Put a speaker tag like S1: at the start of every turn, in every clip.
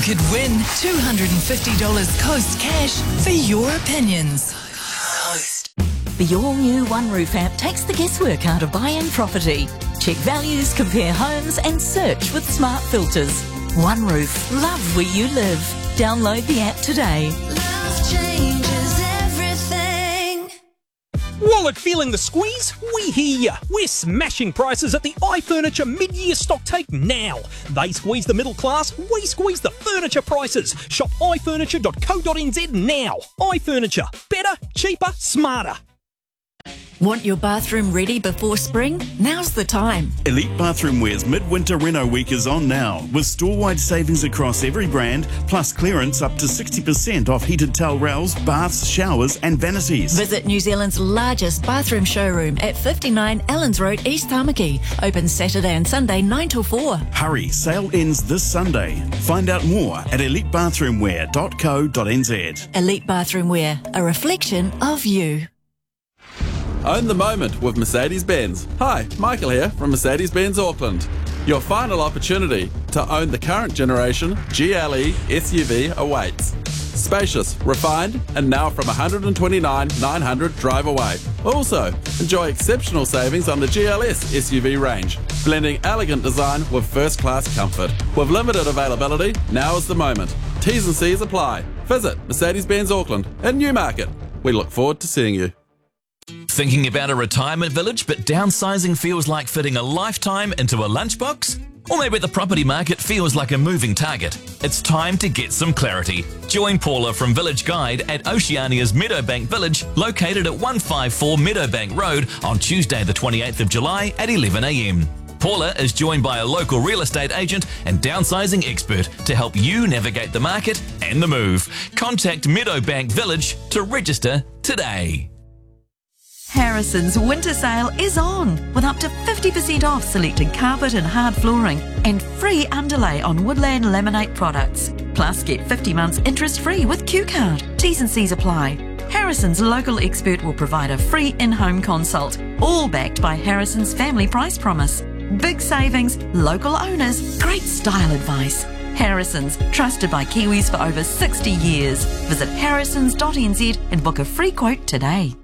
S1: could win $250 Coast cash for your opinions. Coast.
S2: The all-new One Roof app takes the guesswork out of buying property. Check values, compare homes and search with smart filters. One Roof. Love where you live. Download the app today.
S3: Love changes everything.
S4: Wallet feeling the squeeze? We hear ya. We're smashing prices at the iFurniture mid-year stock take now. They squeeze the middle class, we squeeze the furniture prices. Shop ifurniture.co.nz now. iFurniture. Better, cheaper, smarter.
S2: Want your bathroom ready before spring? Now's the time.
S5: Elite Bathroom Wear's Midwinter Reno Week is on now, with store-wide savings across every brand, plus clearance up to 60% off heated towel rails, baths, showers and vanities.
S2: Visit New Zealand's largest bathroom showroom at 59 Allens Road, East Tamaki. Open Saturday and Sunday 9 till 4.
S5: Hurry, sale ends this Sunday. Find out more at elitebathroomwear.co.nz.
S2: Elite Bathroom Wear, a reflection of you.
S6: Own the moment with Mercedes-Benz. Hi, Michael here from Mercedes-Benz Auckland. Your final opportunity to own the current generation GLE SUV awaits. Spacious, refined, and now from $129,900 drive away. Also, enjoy exceptional savings on the GLS SUV range, blending elegant design with first-class comfort. With limited availability, now is the moment. T's and C's apply. Visit Mercedes-Benz Auckland in Newmarket. We look forward to seeing you.
S7: Thinking about a retirement village but downsizing feels like fitting a lifetime into a lunchbox? Or maybe the property market feels like a moving target? It's time to get some clarity. Join Paula from Village Guide at Oceania's Meadowbank Village, located at 154 Meadowbank Road on Tuesday the 28th of July at 11 a.m. Paula is joined by a local real estate agent and downsizing expert to help you navigate the market and the move. Contact Meadowbank Village to register today.
S2: Harrison's winter sale is on, with up to 50% off selected carpet and hard flooring and free underlay on Woodland Laminate products. Plus, get 50 months interest-free with Q-Card. T's and C's apply. Harrison's local expert will provide a free in-home consult, all backed by Harrison's family price promise. Big savings, local owners, great style advice. Harrison's, trusted by Kiwis for over 60 years. Visit harrisons.nz and book a free quote today.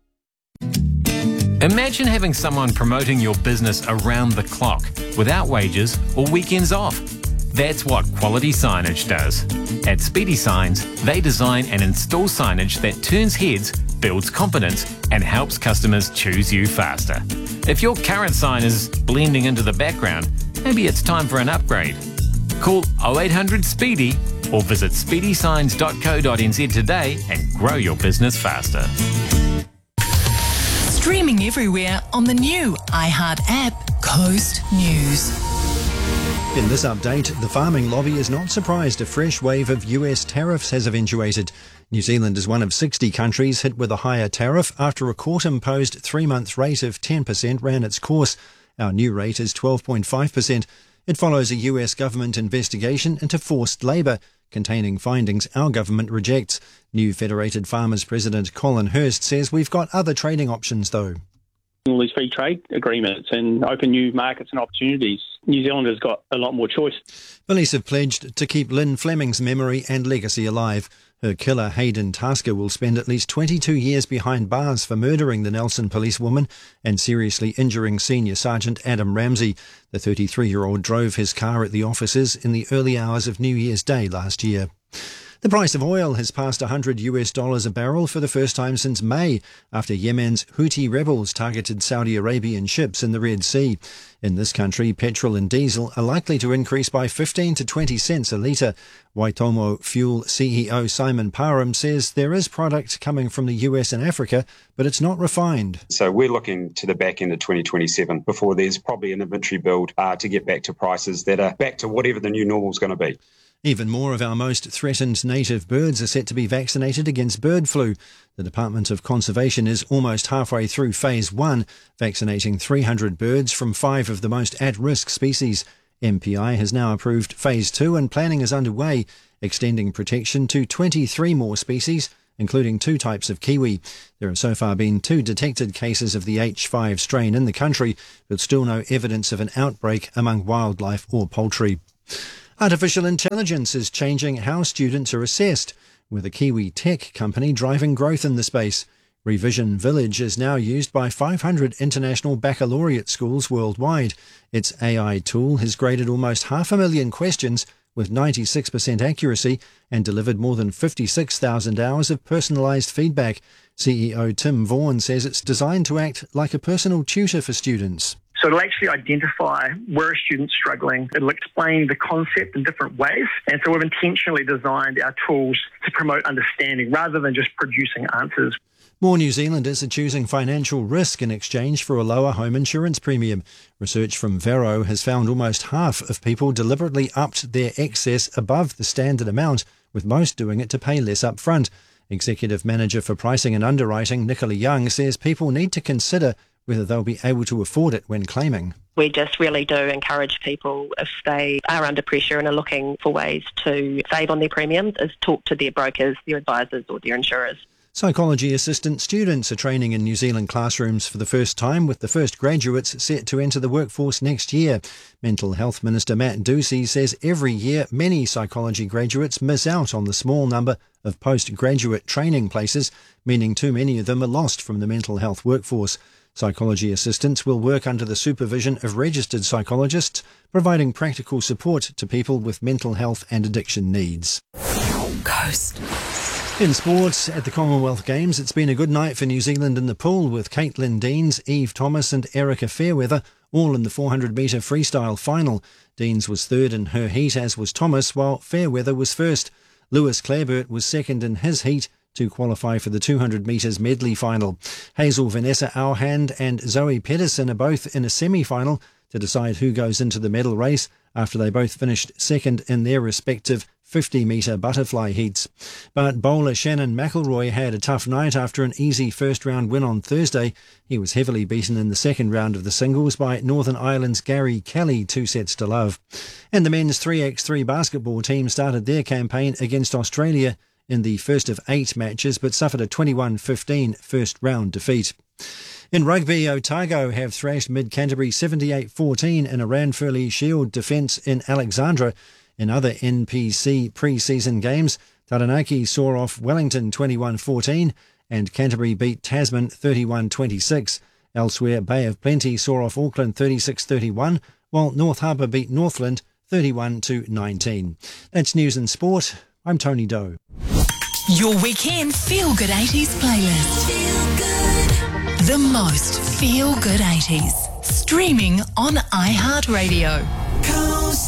S8: Imagine having someone promoting your business around the clock, without wages or weekends off. That's what Quality Signage does. At Speedy Signs, they design and install signage that turns heads, builds confidence, and helps customers choose you faster. If your current sign is blending into the background, maybe it's time for an upgrade. Call 0800 SPEEDY or visit speedysigns.co.nz today and grow your business faster.
S1: Streaming everywhere on the new iHeart app, Coast News.
S9: In this update, the farming lobby is not surprised a fresh wave of US tariffs has eventuated. New Zealand is one of 60 countries hit with a higher tariff after a court-imposed 3-month rate of 10% ran its course. Our new rate is 12.5%. It follows a US government investigation into forced labour, containing findings our government rejects. New Federated Farmers President Colin Hurst says we've got other trading options though.
S10: All these free trade agreements and open new markets and opportunities. New Zealand has got a lot more choice. Police have pledged to keep Lynn Fleming's memory and legacy alive. Her killer, Hayden Tasker, will spend at least 22 years behind bars for murdering the Nelson policewoman and seriously injuring Senior Sergeant Adam Ramsey. The 33-year-old drove his car at the offices in the early hours of New Year's Day last year. The price of oil has passed $100 a barrel for the first time since May, after Yemen's Houthi rebels targeted Saudi Arabian ships in the Red Sea. In this country, petrol and diesel are likely to increase by 15 to 20 cents a litre. Waitomo Fuel CEO Simon Parham says there is product coming from the US and Africa, but it's not refined.
S11: So we're looking to the back end of 2027 before there's probably an inventory build to get back to prices that are back to whatever the new normal is going to be.
S9: Even more of our most threatened native birds are set to be vaccinated against bird flu. The Department of Conservation is almost halfway through Phase 1, vaccinating 300 birds from 5 of the most at-risk species. MPI has now approved Phase 2 and planning is underway, extending protection to 23 more species, including 2 types of kiwi. There have so far been 2 detected cases of the H5 strain in the country, but still no evidence of an outbreak among wildlife or poultry. Artificial intelligence is changing how students are assessed, with a Kiwi tech company driving growth in the space. Revision Village is now used by 500 international baccalaureate schools worldwide. Its AI tool has graded almost 500,000 questions with 96% accuracy and delivered more than 56,000 hours of personalised feedback. CEO Tim Vaughan says it's designed to act like a personal tutor for students.
S12: So it'll actually identify where a student's struggling. It'll explain the concept in different ways. And so we've intentionally designed our tools to promote understanding rather than just producing answers.
S9: More New Zealanders are choosing financial risk in exchange for a lower home insurance premium. Research from Vero has found almost half of people deliberately upped their excess above the standard amount, with most doing it to pay less up front. Executive Manager for Pricing and Underwriting, Nicola Young, says people need to consider whether they'll be able to afford it when claiming.
S13: We just really do encourage people, if they are under pressure and are looking for ways to save on their premiums, is talk to their brokers, their advisors or their insurers.
S9: Psychology assistant students are training in New Zealand classrooms for the first time, with the first graduates set to enter the workforce next year. Mental Health Minister Matt Ducey says every year many psychology graduates miss out on the small number of postgraduate training places, meaning too many of them are lost from the mental health workforce. Psychology assistants will work under the supervision of registered psychologists, providing practical support to people with mental health and addiction needs.
S1: Coast.
S9: In sports, at the Commonwealth Games, it's been a good night for New Zealand in the pool, with Caitlin Deans, Eve Thomas and Erica Fairweather all in the 400-metre freestyle final. Deans was third in her heat, as was Thomas, while Fairweather was first. Lewis Clareburt was second in his heat to qualify for the 200 metres medley final. Hazel Vanessa Auhand and Zoe Pedersen are both in a semi-final to decide who goes into the medal race after they both finished second in their respective 50-metre butterfly heats. But bowler Shannon McElroy had a tough night after an easy first-round win on Thursday. He was heavily beaten in the second round of the singles by Northern Ireland's Gary Kelly, 2-0. And the men's 3x3 basketball team started their campaign against Australia in the first of 8 matches, but suffered a 21-15 first-round defeat. In rugby, Otago have thrashed Mid-Canterbury 78-14 in a Ranfurly Shield defence in Alexandra. In other NPC pre-season games, Taranaki saw off Wellington 21-14 and Canterbury beat Tasman 31-26. Elsewhere, Bay of Plenty saw off Auckland 36-31, while North Harbour beat Northland 31-19. That's news and sport. I'm Tony Doe.
S1: Your weekend Feel Good 80s playlist. The most Feel Good 80s. Streaming on iHeartRadio.